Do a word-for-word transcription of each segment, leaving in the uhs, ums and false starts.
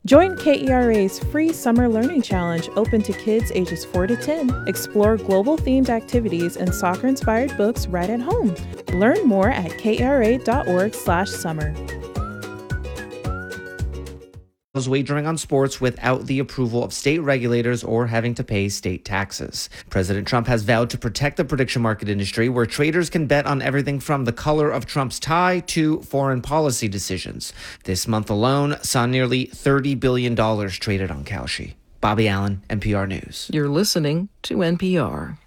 Join K E R A's free Summer Learning Challenge open to kids ages four to ten. Explore global-themed activities and soccer-inspired books right at home. Learn more at kra.org slash summer. Wagering on sports without the approval of state regulators or having to pay state taxes. President Trump has vowed to protect the prediction market industry, where traders can bet on everything from the color of Trump's tie to foreign policy decisions. This month alone saw nearly thirty billion dollars traded on Kalshi. Bobby Allen, N P R News. You're listening to N P R.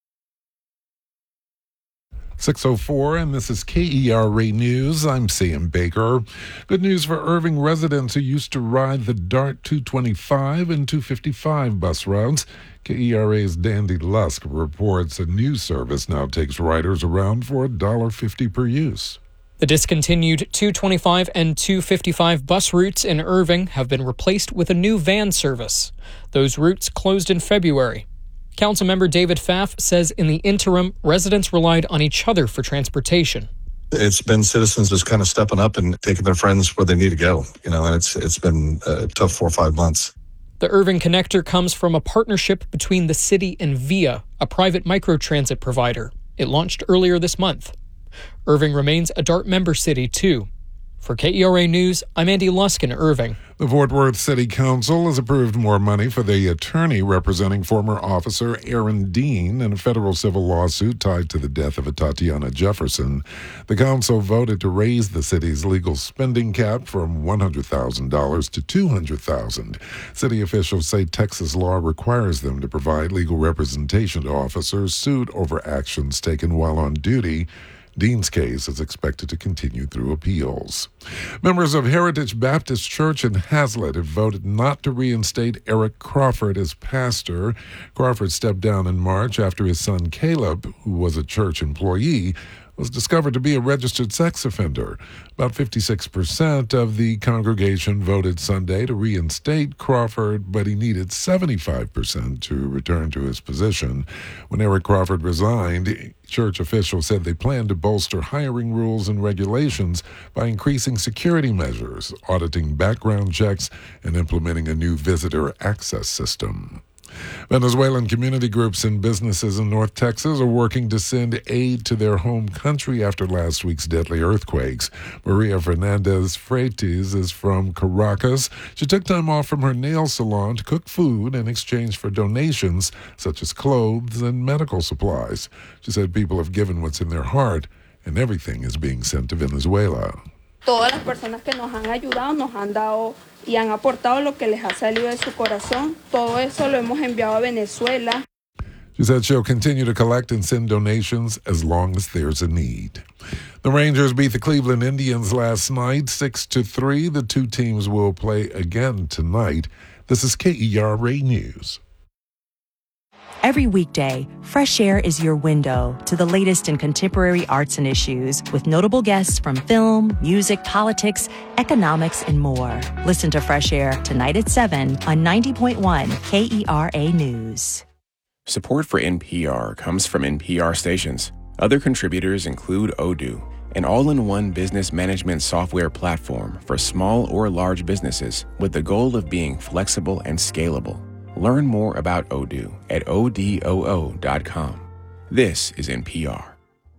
six oh four, and this is K E R A News. I'm Sam Baker. Good news for Irving residents who used to ride the DART two twenty-five and two fifty-five bus routes. K E R A's Dandy Lusk reports a new service now takes riders around for one dollar fifty per use. The discontinued two twenty-five and two fifty-five bus routes in Irving have been replaced with a new van service. Those routes closed in February. Councilmember David Pfaff says in the interim, residents relied on each other for transportation. It's been citizens just kind of stepping up and taking their friends where they need to go, you know, and it's it's been a tough four or five months. The Irving Connector comes from a partnership between the city and Via, a private microtransit provider. It launched earlier this month. Irving remains a DART member city, too. For K E R A News, I'm Andy Lusk in Irving. The Fort Worth City Council has approved more money for the attorney representing former officer Aaron Dean in a federal civil lawsuit tied to the death of Tatiana Jefferson. The council voted to raise the city's legal spending cap from one hundred thousand dollars to two hundred thousand dollars. City officials say Texas law requires them to provide legal representation to officers sued over actions taken while on duty. Dean's case is expected to continue through appeals. Members of Heritage Baptist Church in Hazlet have voted not to reinstate Eric Crawford as pastor. Crawford stepped down in March after his son Caleb, who was a church employee, was discovered to be a registered sex offender. About fifty-six percent of the congregation voted Sunday to reinstate Crawford, but he needed seventy-five percent to return to his position. When Eric Crawford resigned, church officials said they plan to bolster hiring rules and regulations by increasing security measures, auditing background checks, and implementing a new visitor access system. Venezuelan community groups and businesses in North Texas are working to send aid to their home country after last week's deadly earthquakes. Maria Fernandez Freites is from Caracas. She took time off from her nail salon to cook food in exchange for donations such as clothes and medical supplies. She said people have given what's in their heart, and everything is being sent to Venezuela. Todas las personas que nos han ayudado, nos han dado y han aportado lo que les ha salido de su corazón. Todo eso lo hemos enviado a Venezuela. She said she'll continue to collect and send donations as long as there's a need. The Rangers beat the Cleveland Indians last night, six to three. The two teams will play again tonight. This is K E R A News. Every weekday, Fresh Air is your window to the latest in contemporary arts and issues with notable guests from film, music, politics, economics, and more. Listen to Fresh Air tonight at seven on ninety point one K E R A News. Support for N P R comes from N P R stations. Other contributors include Odoo, an all-in-one business management software platform for small or large businesses with the goal of being flexible and scalable. Learn more about Odoo at O D O O dot com. This is N P R.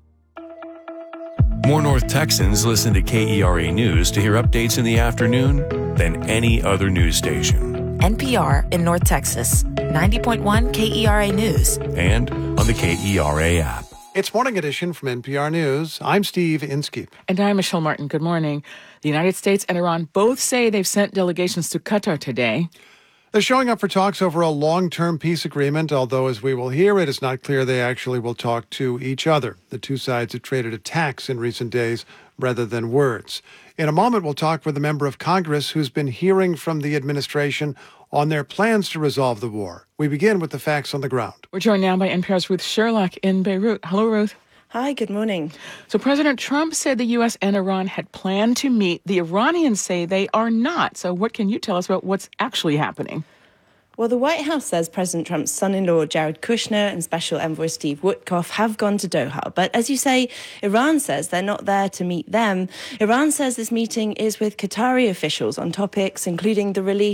More North Texans listen to K E R A News to hear updates in the afternoon than any other news station. N P R in North Texas, ninety point one K E R A News. And on the K E R A app. It's Morning Edition from N P R News. I'm Steve Inskeep. And I'm Michelle Martin. Good morning. The United States and Iran both say they've sent delegations to Qatar today. They're showing up for talks over a long-term peace agreement, although as we will hear, it is not clear they actually will talk to each other. The two sides have traded attacks in recent days rather than words. In a moment, we'll talk with a member of Congress who's been hearing from the administration on their plans to resolve the war. We begin with the facts on the ground. We're joined now by N P R's Ruth Sherlock in Beirut. Hello, Ruth. Hi, good morning. So President Trump said the U S and Iran had planned to meet. The Iranians say they are not. So what can you tell us about what's actually happening? Well, the White House says President Trump's son-in-law, Jared Kushner, and Special Envoy Steve Witkoff have gone to Doha. But as you say, Iran says they're not there to meet them. Iran says this meeting is with Qatari officials on topics including the release